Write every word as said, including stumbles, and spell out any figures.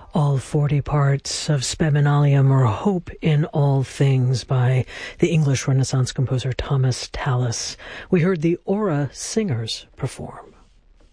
All forty parts of Spem in Alium, or Hope in All Things, by the English Renaissance composer Thomas Tallis. We heard the Aura Singers perform.